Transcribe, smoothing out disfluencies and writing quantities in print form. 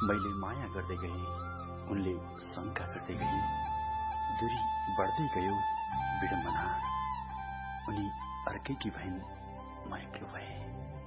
मैले माया गर्दै गएँ, उनले शंका गर्दै गइन्। दूरी बढ्दै गयो, विडम्बना। उनी अर्कैकी भइन्, म एक्लो भएँ।